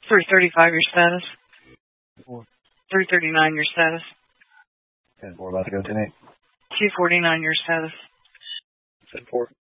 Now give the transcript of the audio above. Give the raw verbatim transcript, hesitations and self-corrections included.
three thirty-five, your status. Four. three thirty-nine, your status. ten four, about to go ten eight. two forty-nine, your status. ten four.